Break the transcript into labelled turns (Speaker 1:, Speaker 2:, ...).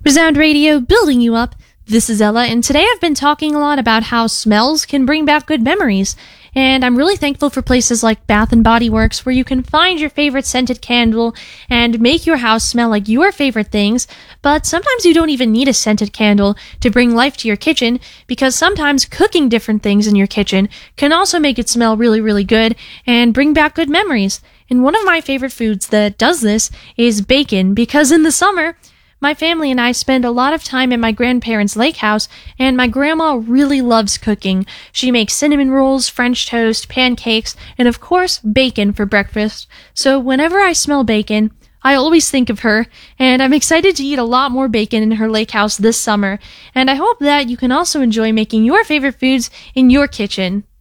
Speaker 1: Resound Radio, building you up. This is Ella, and today I've been talking a lot about how smells can bring back good memories. And I'm really thankful for places like Bath & Body Works where you can find your favorite scented candle and make your house smell like your favorite things. But sometimes you don't even need a scented candle to bring life to your kitchen, because sometimes cooking different things in your kitchen can also make it smell really, really good and bring back good memories. And one of my favorite foods that does this is bacon, because in the summer, my family and I spend a lot of time at my grandparents' lake house, and my grandma really loves cooking. She makes cinnamon rolls, French toast, pancakes, and of course, bacon for breakfast. So whenever I smell bacon, I always think of her, and I'm excited to eat a lot more bacon in her lake house this summer. And I hope that you can also enjoy making your favorite foods in your kitchen.